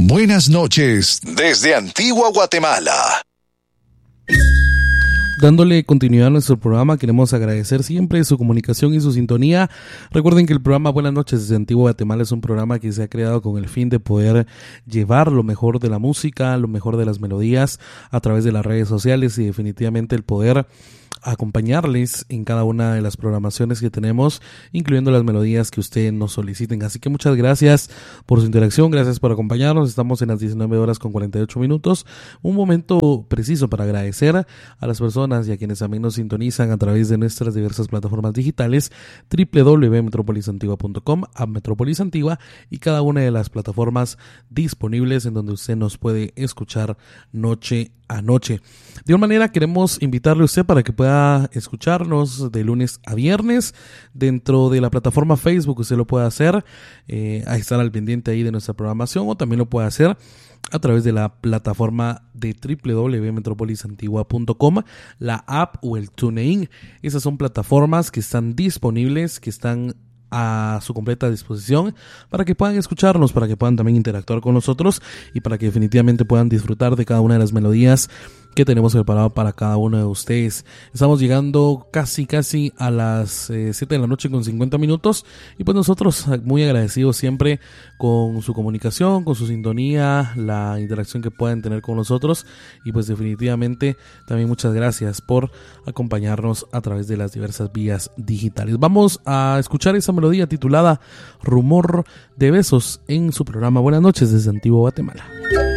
Buenas noches desde Antigua Guatemala. Dándole continuidad a nuestro programa, queremos agradecer siempre su comunicación y su sintonía. Recuerden que el programa Buenas noches desde Antigua Guatemala es un programa que se ha creado con el fin de poder llevar lo mejor de la música, lo mejor de las melodías a través de las redes sociales y definitivamente el poder acompañarles en cada una de las programaciones que tenemos, incluyendo las melodías que ustedes nos soliciten. Así que muchas gracias por su interacción, gracias por acompañarnos. Estamos en las 19 horas con 48 minutos, un momento preciso para agradecer a las personas y a quienes también nos sintonizan a través de nuestras diversas plataformas digitales, www.metropolisantigua.com, a Metropolis Antigua y cada una de las plataformas disponibles en donde usted nos puede escuchar noche a noche. De igual manera queremos invitarle a usted para que pueda escucharnos de lunes a viernes dentro de la plataforma Facebook. Usted lo puede hacer, a estar al pendiente ahí de nuestra programación, o también lo puede hacer a través de la plataforma de www.metropolisantigua.com, la app o el TuneIn. Esas son plataformas que están disponibles, que están a su completa disposición para que puedan escucharnos, para que puedan también interactuar con nosotros y para que definitivamente puedan disfrutar de cada una de las melodías que tenemos preparado para cada uno de ustedes. Estamos llegando casi a las 7 de la noche con 50 minutos y pues nosotros muy agradecidos siempre con su comunicación, con su sintonía, la interacción que puedan tener con nosotros y pues definitivamente también muchas gracias por acompañarnos a través de las diversas vías digitales. Vamos a escuchar esa melodía titulada Rumor de Besos en su programa Buenas noches desde Antigua Guatemala.